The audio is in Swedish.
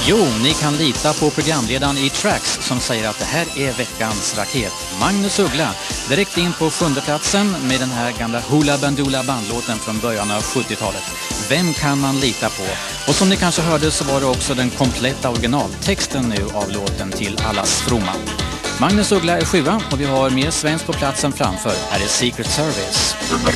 Jo, ni kan lita på programledaren i Tracks som säger att det här är veckans raket. Magnus Uggla, direkt in på 7:e platsen med den här gamla Hoola Bandoola bandlåten från början av 70-talet. Vem kan man lita på? Och som ni kanske hörde så var det också den kompletta originaltexten nu av låten till allas fromma. Magnus Uggla är 7:a och vi har mer svensk på platsen framför. Här är Secret Service.